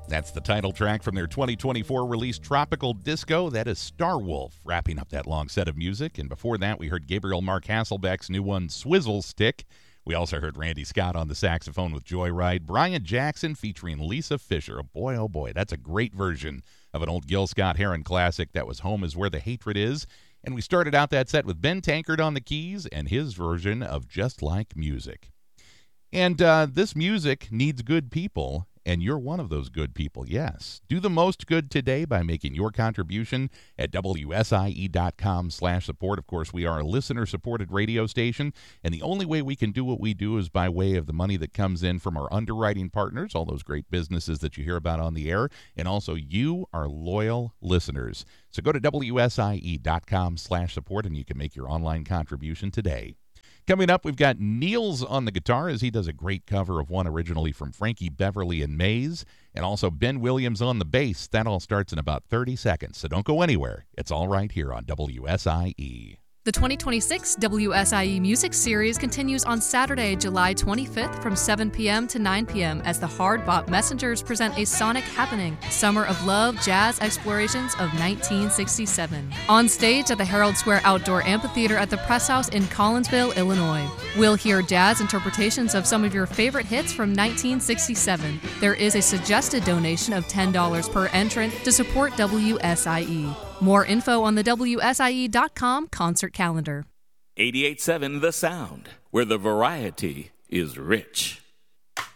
That's the title track from their 2024 release Tropical Disco. That is Starwolf wrapping up that long set of music. And before that, we heard Gabriel Mark Hasselbeck's new one, Swizzle Stick. We also heard Randy Scott on the saxophone with Joyride. Brian Jackson featuring Lisa Fischer. Oh boy, that's a great version of an old Gil Scott-Heron classic. That was Home is Where the Hatred Is. And we started out that set with Ben Tankard on the keys and his version of Just Like Music. And this music needs good people, and you're one of those good people, yes. Do the most good today by making your contribution at WSIE.com/support. Of course, we are a listener-supported radio station, and the only way we can do what we do is by way of the money that comes in from our underwriting partners, all those great businesses that you hear about on the air, and also you, our loyal listeners. So go to WSIE.com/support, and you can make your online contribution today. Coming up, we've got Niels on the guitar as he does a great cover of one originally from Frankie Beverly and Mays, and also Ben Williams on the bass. That all starts in about 30 seconds, so don't go anywhere. It's all right here on WSIE. The 2026 WSIE Music Series continues on Saturday, July 25th from 7 p.m. to 9 p.m. as the Hard Bop Messengers present a sonic happening, Summer of Love Jazz Explorations of 1967. On stage at the Herald Square Outdoor Amphitheater at the Press House in Collinsville, Illinois. We'll hear jazz interpretations of some of your favorite hits from 1967. There is a suggested donation of $10 per entrant to support WSIE. More info on the WSIE.com concert calendar. 88.7 The Sound, where the variety is rich.